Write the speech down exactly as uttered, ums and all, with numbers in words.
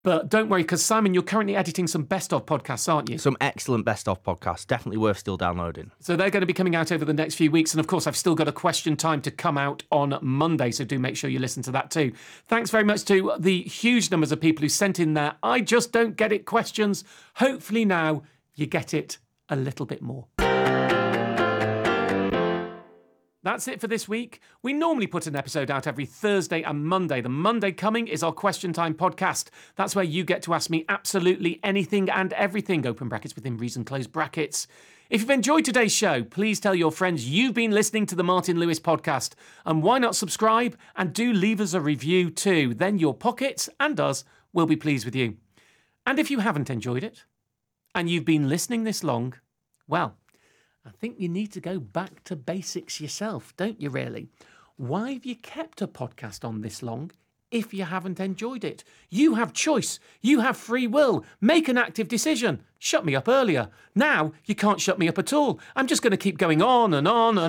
But don't worry, because Simon, you're currently editing some best-of podcasts, aren't you? Some excellent best-of podcasts. Definitely worth still downloading. So they're going to be coming out over the next few weeks. And of course, I've still got a question time to come out on Monday. So do make sure you listen to that too. Thanks very much to the huge numbers of people who sent in their I just don't get it questions. Hopefully now you get it a little bit more. That's it for this week. We normally put an episode out every Thursday and Monday. The Monday coming is our Question Time podcast. That's where you get to ask me absolutely anything and everything, open brackets within reason, close brackets. If you've enjoyed today's show, please tell your friends you've been listening to the Martin Lewis podcast. And why not subscribe and do leave us a review too? Then your pockets and us will be pleased with you. And if you haven't enjoyed it, and you've been listening this long, well, I think you need to go back to basics yourself, don't you really? Why have you kept a podcast on this long if you haven't enjoyed it? You have choice. You have free will. Make an active decision. Shut me up earlier. Now you can't shut me up at all. I'm just going to keep going on and on and